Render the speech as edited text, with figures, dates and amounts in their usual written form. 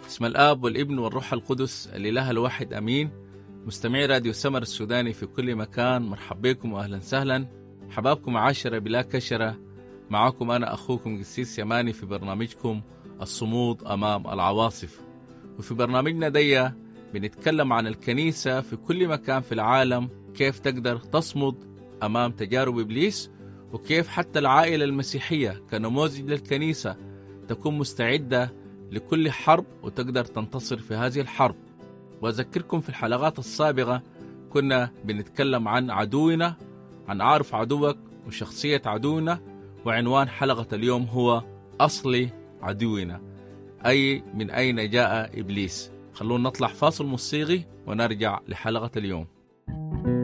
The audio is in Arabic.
بسم الآب والابن والروح القدس الإله الواحد أمين. مستمعي راديو سمر السوداني في كل مكان، مرحبا بكم وأهلا سهلا. حبابكم عاشرة بلا كشرة، معكم أنا أخوكم قسيس يماني في برنامجكم الصمود أمام العواصف. وفي برنامجنا دي بنتكلم عن الكنيسة في كل مكان في العالم، كيف تقدر تصمد أمام تجارب إبليس، وكيف حتى العائلة المسيحية كنموذج للكنيسة تكون مستعدة لكل حرب وتقدر تنتصر في هذه الحرب. وأذكركم في الحلقات السابقة كنا بنتكلم عن عدونا، عن عارف عدوك وشخصية عدونا، وعنوان حلقة اليوم هو أصل عدونا، أي من أين جاء إبليس. خلونا نطلع فاصل موسيقي ونرجع لحلقة اليوم.